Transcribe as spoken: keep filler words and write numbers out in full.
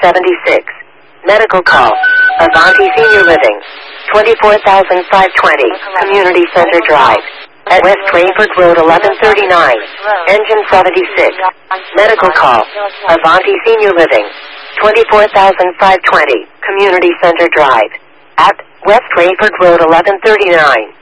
seventy-six. Medical call. Avanti Senior Living. twenty-four thousand five hundred twenty. Community Center Drive. At West Rayford Road eleven thirty-nine. Engine seventy-six. Medical call. Avanti Senior Living. twenty-four thousand five hundred twenty. Community Center Drive. At West Rayford Road eleven thirty-nine.